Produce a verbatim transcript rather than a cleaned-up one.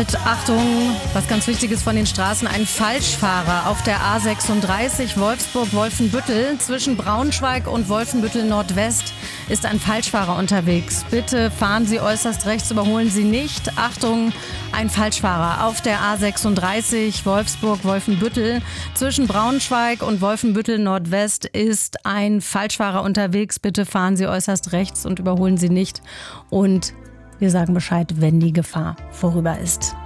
Halt, Achtung, was ganz wichtig ist von den Straßen, ein Falschfahrer auf der A sechsunddreißig Wolfsburg-Wolfenbüttel. Zwischen Braunschweig und Wolfenbüttel-Nordwest ist ein Falschfahrer unterwegs. Bitte fahren Sie äußerst rechts, überholen Sie nicht. Achtung, ein Falschfahrer auf der A sechsunddreißig Wolfsburg-Wolfenbüttel. Zwischen Braunschweig und Wolfenbüttel-Nordwest ist ein Falschfahrer unterwegs. Bitte fahren Sie äußerst rechts und überholen Sie nicht. Und wir sagen Bescheid, wenn die Gefahr vorüber ist.